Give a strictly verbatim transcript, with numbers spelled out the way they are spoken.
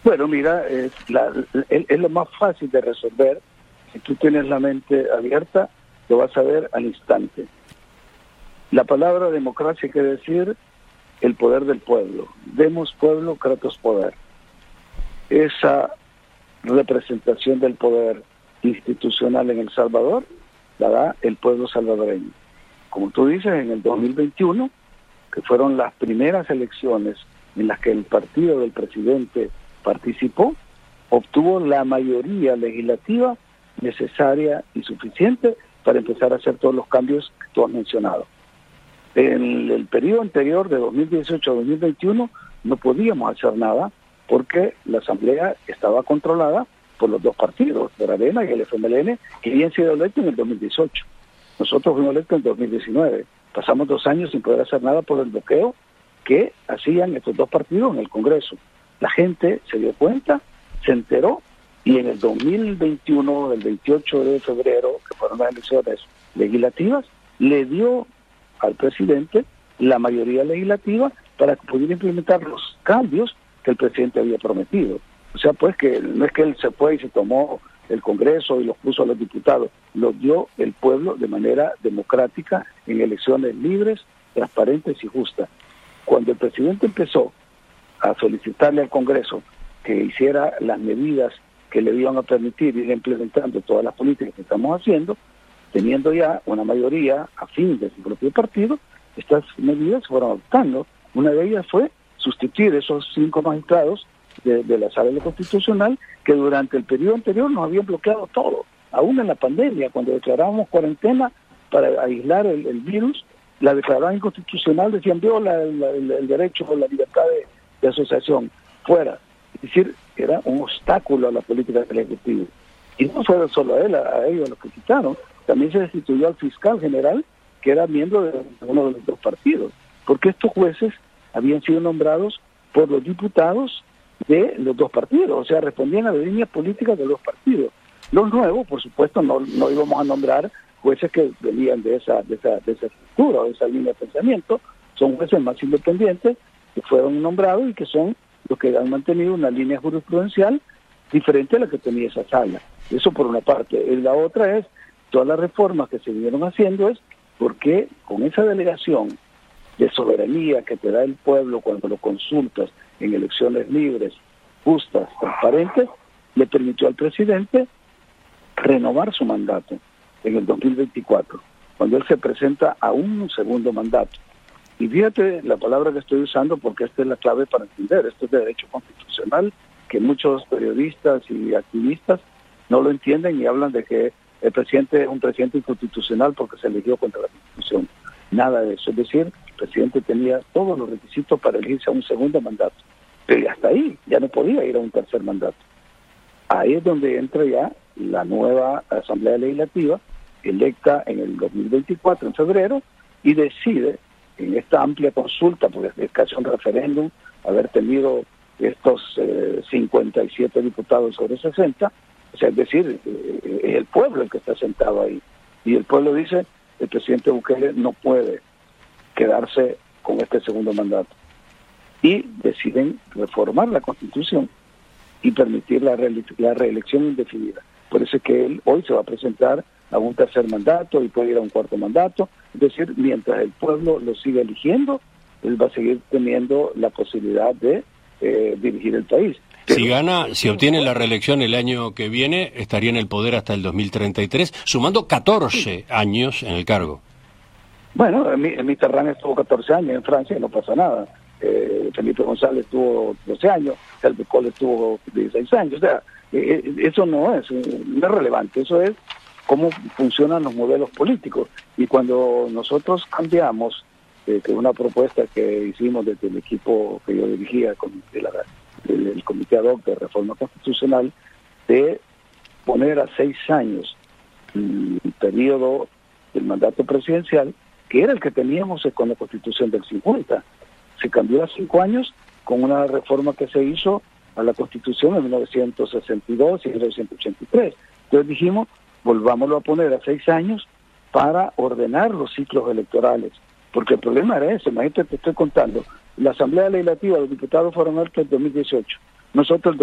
Bueno, mira, es, la, es, es lo más fácil de resolver. Si tú tienes la mente abierta, lo vas a ver al instante. La palabra democracia quiere decir el poder del pueblo. Demos pueblo, kratos poder. Esa representación del poder institucional en El Salvador la da el pueblo salvadoreño. Como tú dices, en el dos mil veintiuno, que fueron las primeras elecciones en las que el partido del presidente participó, obtuvo la mayoría legislativa necesaria y suficiente para empezar a hacer todos los cambios que tú has mencionado. En el periodo anterior, de dos mil dieciocho a dos mil veintiuno, no podíamos hacer nada porque la Asamblea estaba controlada por los dos partidos, por Arena y el F M L N, que habían sido electos en el dos mil dieciocho. Nosotros fuimos electos en dos mil diecinueve. Pasamos dos años sin poder hacer nada por el bloqueo que hacían estos dos partidos en el Congreso. La gente se dio cuenta, se enteró, y en el dos mil veintiuno, el veintiocho de febrero, que fueron las elecciones legislativas, le dio al presidente la mayoría legislativa para que pudiera implementar los cambios que el presidente había prometido. O sea, pues que no es que él se fue y se tomó el Congreso y los puso a los diputados, los dio el pueblo de manera democrática en elecciones libres, transparentes y justas. Cuando el presidente empezó a solicitarle al Congreso que hiciera las medidas que le iban a permitir ir implementando todas las políticas que estamos haciendo, teniendo ya una mayoría afín de su propio partido, estas medidas se fueron adoptando. Una de ellas fue sustituir esos cinco magistrados de, de la Sala Constitucional que durante el periodo anterior nos habían bloqueado todo. Aún en la pandemia, cuando declarábamos cuarentena para aislar el, el virus, la declaraban inconstitucional, decían viola el, el, el derecho o la libertad de, de asociación, fuera. Es decir, era un obstáculo a la política del Ejecutivo. Y no fue solo a él, a, a ellos los que quitaron, también se destituyó al fiscal general, que era miembro de uno de los dos partidos, porque estos jueces habían sido nombrados por los diputados de los dos partidos, o sea, respondían a las líneas políticas de los partidos. Los nuevos, por supuesto, no, no íbamos a nombrar jueces que venían de esa, de esa, de esa estructura o de esa línea de pensamiento, son jueces más independientes que fueron nombrados y que son los que han mantenido una línea jurisprudencial diferente a la que tenía esa sala. Eso por una parte. Y la otra es, todas las reformas que se vinieron haciendo es porque con esa delegación de soberanía que te da el pueblo cuando lo consultas en elecciones libres, justas, transparentes, le permitió al presidente renovar su mandato en el dos mil veinticuatro, cuando él se presenta a un segundo mandato. Y fíjate la palabra que estoy usando porque esta es la clave para entender. Esto es de derecho constitucional, que muchos periodistas y activistas no lo entienden y hablan de que el presidente es un presidente inconstitucional porque se eligió contra la Constitución. Nada de eso. Es decir, el presidente tenía todos los requisitos para elegirse a un segundo mandato. Pero hasta ahí, ya no podía ir a un tercer mandato. Ahí es donde entra ya la nueva Asamblea Legislativa, electa en el dos mil veinticuatro, en febrero, y decide, en esta amplia consulta, porque es casi un referéndum, haber tenido estos eh, cincuenta y siete diputados sobre sesenta, o sea, es decir, eh, es el pueblo el que está sentado ahí. Y el pueblo dice, el presidente Bukele no puede quedarse con este segundo mandato. Y deciden reformar la Constitución y permitir la, re la reelección indefinida. Por eso es que él hoy se va a presentar a un tercer mandato y puede ir a un cuarto mandato. Es decir, mientras el pueblo lo siga eligiendo, él va a seguir teniendo la posibilidad de eh, dirigir el país. Pero, si gana, si obtiene la reelección el año que viene, estaría en el poder hasta el dos mil treinta y tres, sumando catorce años en el cargo. Bueno, Mitterrand estuvo catorce años en Francia y no pasa nada. Eh, Felipe González tuvo doce años, Helmut Kohl estuvo dieciséis años. O sea, eh, eso no es, no es relevante, eso es cómo funcionan los modelos políticos. Y cuando nosotros cambiamos, eh, que una propuesta que hicimos desde el equipo que yo dirigía con de la, del, del Comité Ad Hoc de Reforma Constitucional, de poner a seis años el periodo del mandato presidencial, que era el que teníamos con la Constitución del cincuenta. Se cambió a cinco años con una reforma que se hizo a la Constitución en mil novecientos sesenta y dos y mil novecientos ochenta y tres. Entonces dijimos, volvámoslo a poner a seis años para ordenar los ciclos electorales, porque el problema era ese. Imagínate, te estoy contando, la Asamblea Legislativa, los diputados fueron electos en dos mil dieciocho, nosotros